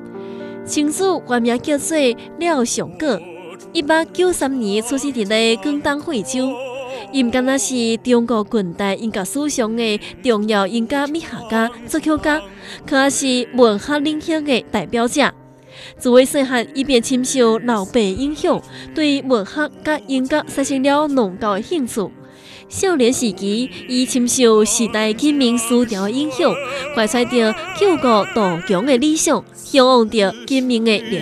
清楚原名叫做廖尚果，1893年出生在广东惠州。伊毋敢若是中国近代音乐史上的重要音乐美学家、作曲家，可也是文学领域的代表者。自为细汉，伊便深受老爸影响，对文学甲音乐产生了浓厚的兴趣。少年时期，伊深受时代ken民思潮的影响，怀揣着救国图强的理想，向往着ken民的热